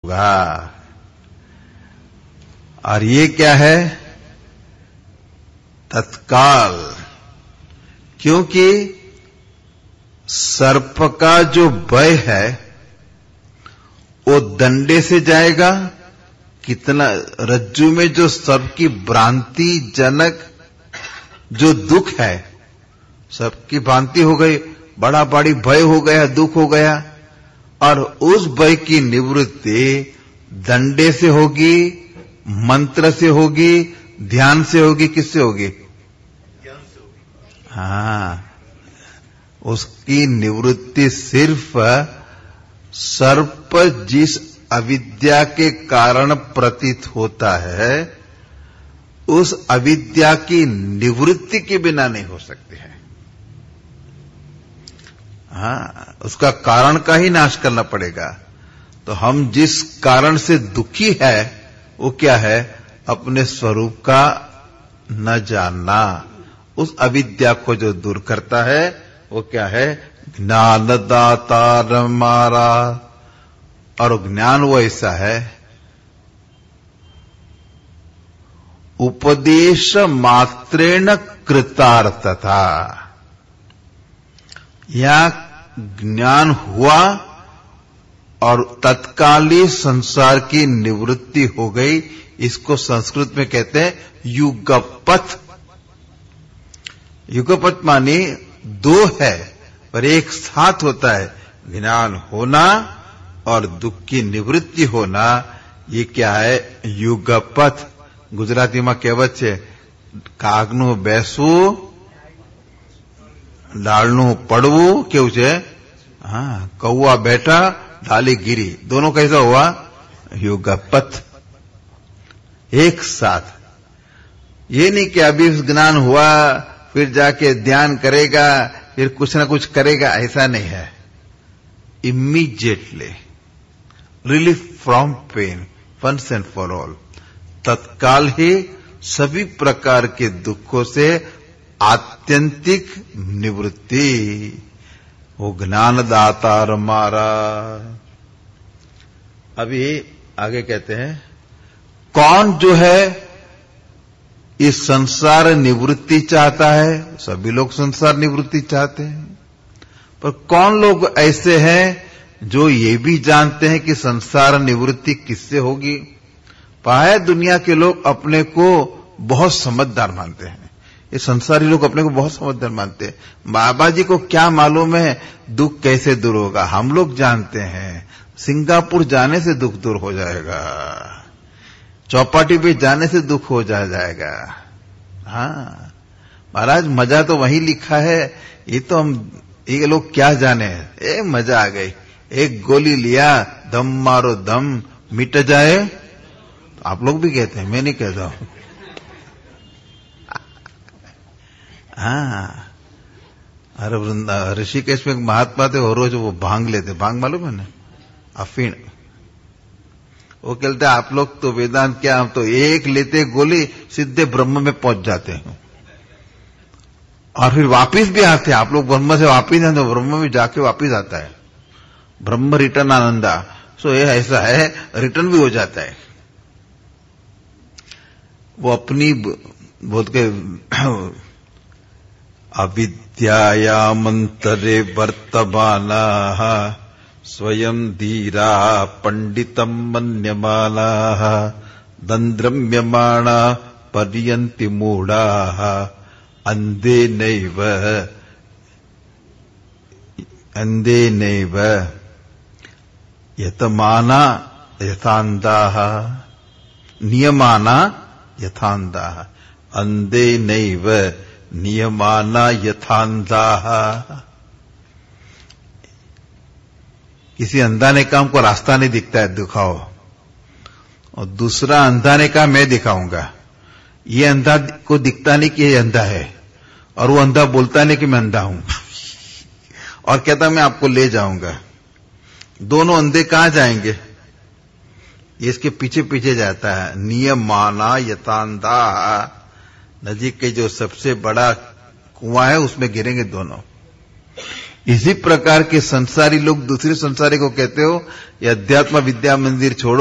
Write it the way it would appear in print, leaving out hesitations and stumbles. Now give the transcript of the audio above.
होगा। और ये क्या है? तत्काल। क्योंकि सर्प का जो भय है वो दंडे से जाएगा। कितना रज्जु में जो सर्प की भ्रांति जनक जो दुख है, सबकी भ्रांति हो गई, बड़ा बड़ी भय हो गया, दुख हो गया, और उस भय की निवृत्ति दंडे से होगी, मंत्र से होगी, ध्यान से होगी, किससे होगी? हाँ, उसकी निवृत्ति सिर्फ सर्प जिस अविद्या के कारण प्रतीत होता है, उस अविद्या की निवृत्ति के बिना नहीं हो सकती है। हाँ, उसका कारण का ही नाश करना पड़ेगा। तो हम जिस कारण से दुखी है वो क्या है? अपने स्वरूप का न जानना। उस अविद्या को जो दूर करता है वो क्या है? ज्ञानदाता हमारा। और ज्ञान वो ऐसा है, उपदेश मात्रेण कृतार्थता। या ज्ञान हुआ और तत्काली संसार की निवृत्ति हो गई। इसको संस्कृत में कहते हैं युगपथ। युगपथ माने दो है पर एक साथ होता है। ज्ञान होना और दुख की निवृत्ति होना, ये क्या है? युगपथ। ગુજરાતીમાં કહેવત છે, કાગનું બેસવું ડાળનું પડવું, કેવું છે? हाँ, कौआ बैठा डाली गिरी, दोनों कैसा हुआ? युगपथ, एक साथ। ये नहीं कि अभी ज्ञान हुआ फिर जाके ध्यान करेगा फिर कुछ ना कुछ करेगा, ऐसा नहीं है। Immediately relief from pen once and for all. तत्काल ही सभी प्रकार के दुखों से आत्यंतिक निवृत्ति। वो ज्ञानदाता हमारा। अभी आगे कहते हैं, कौन जो है इस संसार निवृत्ति चाहता है? सभी लोग संसार निवृत्ति चाहते हैं, पर कौन लोग ऐसे हैं जो ये भी जानते हैं कि संसार निवृत्ति किससे होगी? पाए दुनिया के लोग अपने को बहुत समझदार मानते हैं। ये संसारी लोग अपने को बहुत समझदार मानते हैं। बाबा जी को क्या मालूम है दुख कैसे दूर होगा? हम लोग जानते हैं सिंगापुर जाने से दुख दूर हो जाएगा, चौपाटी पे जाने से दुख हो जाएगा। हाँ महाराज, मजा तो वहीं लिखा है। ये लोग क्या जाने। मजा आ गई, एक गोली लिया, दम मारो दम मिट जाए। आप लोग भी कहते हैं, मैं नहीं कहता हूं। हाँ, अरे वृंदा ऋषिकेश में महात्मा थे, और रोज वो भांग लेते। भांग मालूम है ना? अफीण। वो कहते आप लोग तो वेदांत क्या, हम तो एक लेते गोली सीधे ब्रह्म में पहुंच जाते हैं और फिर वापिस भी आते हैं। आप लोग ब्रह्म से वापिस आते, ब्रह्म में जाके वापिस आता है। ब्रह्म रिटर्न आनंदा। सो ये ऐसा है, रिटर्न भी हो जाता है। वो अपनी बोध के अविद्यायामंतरे वर्तमाना स्वयं धीरा पंडितम मन्यमाना दंद्रम्यमाणा पर्यन्ति मूढ़ा अंधेनैव यतमाना यथान्धाः नियमाना यथान्धाः अंधेनैव नियमाना यथान्धाः। किसी अंधा ने कहा हमको रास्ता नहीं दिखता है, दिखाओ। और दूसरा अंधा ने कहा मैं दिखाऊंगा। ये अंधा को दिखता नहीं कि ये अंधा है, और वो अंधा बोलता नहीं कि मैं अंधा हूं, और कहता मैं आपको ले जाऊंगा। दोनों अंधे कहां जाएंगे? ये इसके पीछे पीछे जाता है। नियमाना यथान्धा। नदी के जो सबसे बड़ा कुआं है उसमें गिरेंगे दोनों। इसी प्रकार के संसारी लोग दूसरे संसारी को कहते हो ये अध्यात्म विद्या मंदिर छोड़ो,